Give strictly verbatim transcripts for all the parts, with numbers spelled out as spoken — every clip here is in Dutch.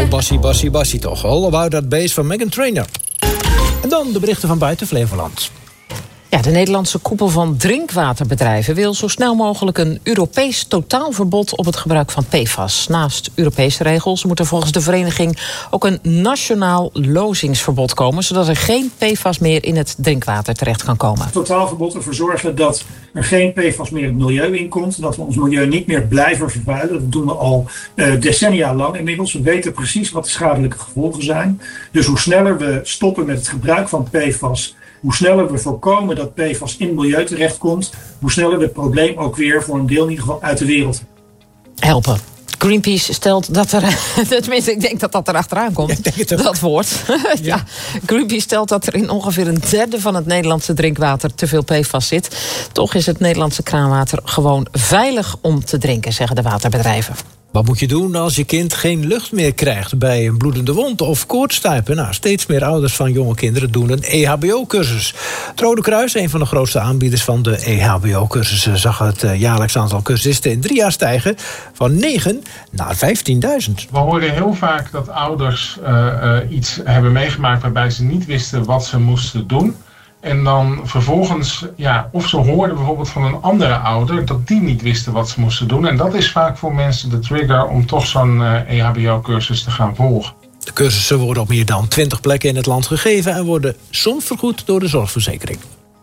Oh, Bassie, Bassie, Bassie toch. All About That Bass van Meghan Trainor. En dan de berichten van buiten Flevoland. Ja, de Nederlandse koepel van drinkwaterbedrijven wil zo snel mogelijk een Europees totaalverbod op het gebruik van P F A S. Naast Europese regels moet er volgens de vereniging ook een nationaal lozingsverbod komen, zodat er geen P F A S meer in het drinkwater terecht kan komen. Het totaalverbod ervoor zorgen dat er geen P F A S meer het milieu inkomt, dat we ons milieu niet meer blijven vervuilen. Dat doen we al uh, decennia lang inmiddels. We weten precies wat de schadelijke gevolgen zijn. Dus hoe sneller we stoppen met het gebruik van P F A S, hoe sneller we voorkomen dat P F A S in het milieu terechtkomt, hoe sneller het probleem ook weer voor een deel in ieder geval uit de wereld helpen. Greenpeace stelt dat er, tenminste ik denk dat dat er achteraan komt, ja, dat woord. ja. ja. Greenpeace stelt dat er in ongeveer een derde van het Nederlandse drinkwater te veel P F A S zit. Toch is het Nederlandse kraanwater gewoon veilig om te drinken, zeggen de waterbedrijven. Wat moet je doen als je kind geen lucht meer krijgt bij een bloedende wond of koortstuipen? Nou, steeds meer ouders van jonge kinderen doen een E H B O-cursus. Het Rode Kruis, een van de grootste aanbieders van de E H B O-cursussen, zag het jaarlijks aantal cursisten in drie jaar stijgen van negen naar vijftienduizend. We horen heel vaak dat ouders uh, uh, iets hebben meegemaakt waarbij ze niet wisten wat ze moesten doen. En dan vervolgens, ja, of ze hoorden bijvoorbeeld van een andere ouder dat die niet wisten wat ze moesten doen. En dat is vaak voor mensen de trigger om toch zo'n uh, E H B O-cursus te gaan volgen. De cursussen worden op meer dan twintig plekken in het land gegeven en worden soms vergoed door de zorgverzekering.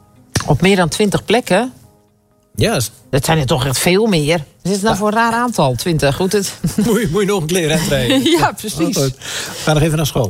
Op meer dan twintig plekken? Ja. Yes. Dat zijn er toch echt veel meer. Wat is het nou ja. voor een raar aantal? twintig, goed het. Moet je, moet je nog een keer rijden? Ja, precies. Oh, ga nog even naar school.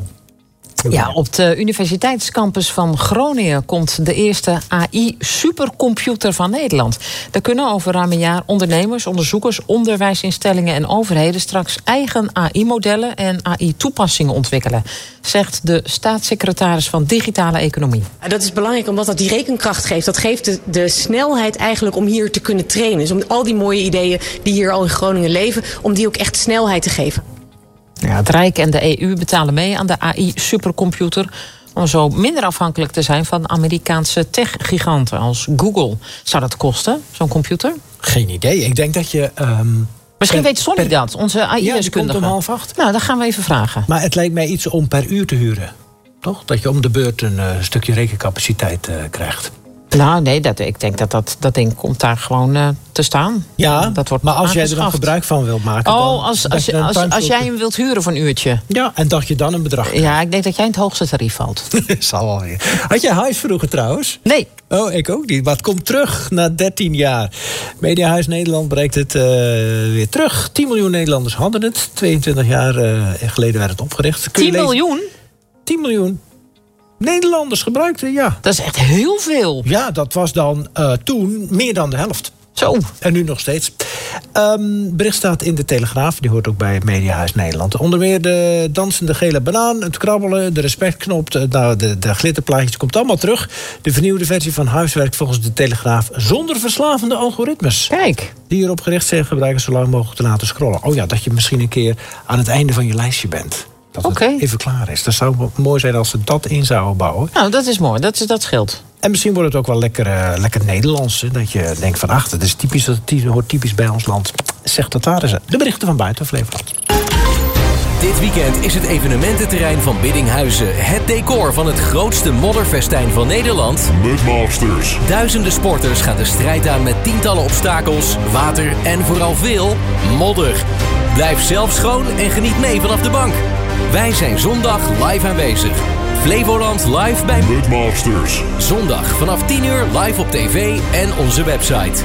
Ja, op de universiteitscampus van Groningen komt de eerste A I-supercomputer van Nederland. Daar kunnen over ruim een jaar ondernemers, onderzoekers, onderwijsinstellingen en overheden straks eigen A I-modellen en A I-toepassingen ontwikkelen, zegt de staatssecretaris van Digitale Economie. Dat is belangrijk omdat dat die rekenkracht geeft. Dat geeft de, de snelheid eigenlijk om hier te kunnen trainen. Dus om al die mooie ideeën die hier al in Groningen leven, om die ook echt snelheid te geven. Ja, het Rijk en de E U betalen mee aan de A I-supercomputer om zo minder afhankelijk te zijn van Amerikaanse tech-giganten als Google. Zou dat kosten, zo'n computer? Geen idee. Ik denk dat je... Um, Misschien per, weet Sonny per, dat, onze A I-deskundige. Ja, die komt om half acht. Nou, dat gaan we even vragen. Maar het lijkt mij iets om per uur te huren. Toch? Dat je om de beurt een uh, stukje rekencapaciteit uh, krijgt. Nou, nee, dat, ik denk dat dat, dat ding komt daar gewoon uh, te staan. Ja, dat wordt maar als jij er dan gebruik van wilt maken... Oh, dan, als, als, je, als, als jij hem wilt huren voor een uurtje. Ja, en dat je dan een bedrag krijgt. Ja, ik denk dat jij in het hoogste tarief valt. Zal wel weer. Had jij Huis vroeger trouwens? Nee. Oh, ik ook niet. Maar het komt terug na dertien jaar. Mediahuis Nederland brengt het uh, weer terug. tien miljoen Nederlanders hadden het. tweeëntwintig jaar uh, geleden werd het opgericht. tien miljoen? tien miljoen. Nederlanders gebruikten, ja. Dat is echt heel veel. Ja, dat was dan uh, toen meer dan de helft. Zo. En nu nog steeds. Um, bericht staat in de Telegraaf, die hoort ook bij Mediahuis Nederland. Onder meer de dansende gele banaan, het krabbelen, de respectknop, de, nou, de, de glitterplaatjes, komt allemaal terug. De vernieuwde versie van Huis werkt volgens de Telegraaf zonder verslavende algoritmes. Kijk. Die erop gericht zijn gebruikers zo lang mogelijk te laten scrollen. Oh ja, dat je misschien een keer aan het einde van je lijstje bent. Dat het okay. even klaar is. Dat zou mooi zijn als ze dat in zouden bouwen. Nou, dat is mooi. Dat, dat scheelt. En misschien wordt het ook wel lekker, uh, lekker Nederlands. Hè? Dat je denkt van, ach, dat is typisch, dat hoort typisch bij ons land. Zeg dat daar eens. De berichten van buiten Flevoland. Dit weekend is het evenemententerrein van Biddinghuizen het decor van het grootste modderfestijn van Nederland. Mudmasters. Duizenden sporters gaan de strijd aan met tientallen obstakels, water en vooral veel modder. Blijf zelf schoon en geniet mee vanaf de bank. Wij zijn zondag live aanwezig. Flevoland live bij Mudmasters. Zondag vanaf tien uur live op tv en onze website.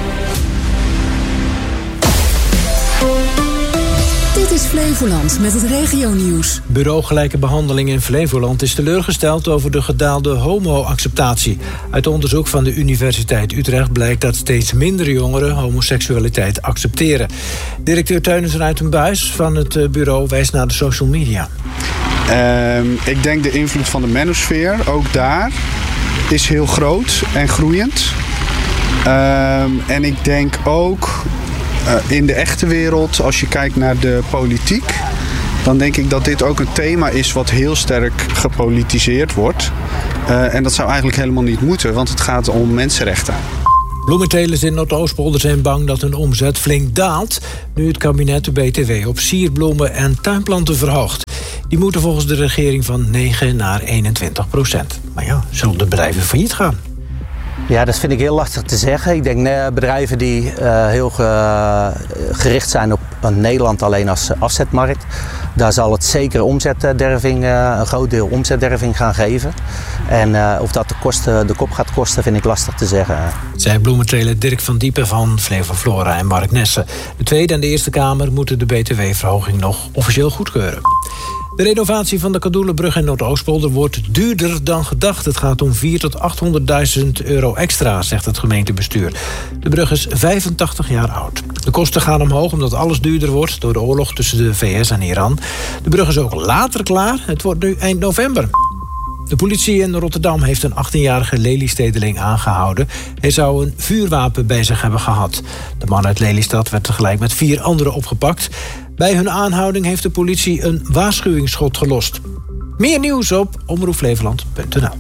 Dit is Flevoland met het regionieuws. Bureau Gelijke Behandeling in Flevoland is teleurgesteld over de gedaalde homo-acceptatie. Uit onderzoek van de Universiteit Utrecht blijkt dat steeds minder jongeren homoseksualiteit accepteren. Directeur Teunis Ruitenbuis van het bureau wijst naar de social media. Uh, ik denk de invloed van de manosfeer, ook daar, is heel groot en groeiend. Uh, en ik denk ook uh, in de echte wereld, als je kijkt naar de politiek, dan denk ik dat dit ook een thema is wat heel sterk gepolitiseerd wordt. Uh, en dat zou eigenlijk helemaal niet moeten, want het gaat om mensenrechten. Bloementelers in Noordoostpolder zijn bang dat hun omzet flink daalt nu het kabinet de B T W op sierbloemen en tuinplanten verhoogt. Die moeten volgens de regering van negen naar eenentwintig procent. Maar ja, zullen de bedrijven failliet gaan? Ja, dat vind ik heel lastig te zeggen. Ik denk uh, bedrijven die uh, heel ge, gericht zijn op uh, Nederland alleen als afzetmarkt. Daar zal het zeker omzetderving, uh, een groot deel omzetderving gaan geven. En uh, of dat de, kosten, de kop gaat kosten, vind ik lastig te zeggen. Zij bloementrailer Dirk van Diepen van Flevoflora en Mark Nessen. De Tweede en de Eerste Kamer moeten de B T W-verhoging nog officieel goedkeuren. De renovatie van de Kadoelenbrug in Noordoostpolder wordt duurder dan gedacht. Het gaat om vierhonderdduizend tot achthonderdduizend euro extra, zegt het gemeentebestuur. De brug is vijfentachtig jaar oud. De kosten gaan omhoog omdat alles duurder wordt door de oorlog tussen de V S en Iran. De brug is ook later klaar. Het wordt nu eind november. De politie in Rotterdam heeft een achttienjarige Lelystedeling aangehouden. Hij zou een vuurwapen bij zich hebben gehad. De man uit Lelystad werd tegelijk met vier anderen opgepakt. Bij hun aanhouding heeft de politie een waarschuwingsschot gelost. Meer nieuws op omroep flevoland punt n l.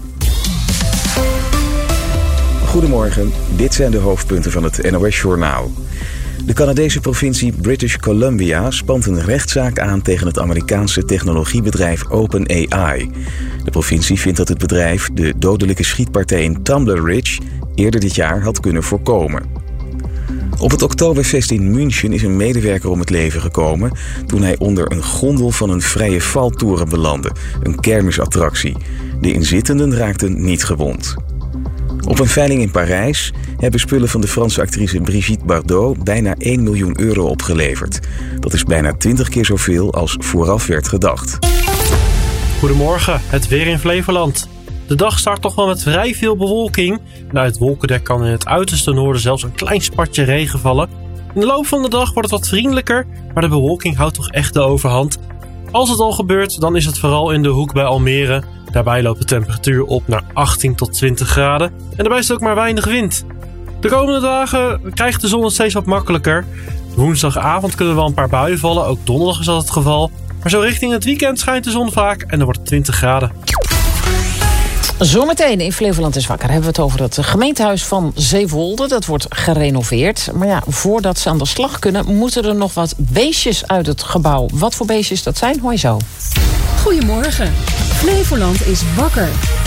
Goedemorgen, dit zijn de hoofdpunten van het N O S-journaal. De Canadese provincie British Columbia spant een rechtszaak aan tegen het Amerikaanse technologiebedrijf OpenAI. De provincie vindt dat het bedrijf de dodelijke schietpartij in Tumbler Ridge eerder dit jaar had kunnen voorkomen. Op het Oktoberfest in München is een medewerker om het leven gekomen toen hij onder een gondel van een vrije valtoren belandde, een kermisattractie. De inzittenden raakten niet gewond. Op een veiling in Parijs hebben spullen van de Franse actrice Brigitte Bardot bijna één miljoen euro opgeleverd. Dat is bijna twintig keer zoveel als vooraf werd gedacht. Goedemorgen, het weer in Flevoland. De dag start toch wel met vrij veel bewolking. En uit het wolkendek kan in het uiterste noorden zelfs een klein spatje regen vallen. In de loop van de dag wordt het wat vriendelijker, maar de bewolking houdt toch echt de overhand. Als het al gebeurt, dan is het vooral in de hoek bij Almere. Daarbij loopt de temperatuur op naar achttien tot twintig graden. En daarbij is het ook maar weinig wind. De komende dagen krijgt de zon het steeds wat makkelijker. Woensdagavond kunnen er wel een paar buien vallen, ook donderdag is dat het geval. Maar zo richting het weekend schijnt de zon vaak en dan wordt het twintig graden. Zometeen in Flevoland is wakker hebben we het over het gemeentehuis van Zeewolde. Dat wordt gerenoveerd. Maar ja, voordat ze aan de slag kunnen, moeten er nog wat beestjes uit het gebouw. Wat voor beestjes dat zijn, hoor je zo. Goedemorgen. Flevoland is wakker.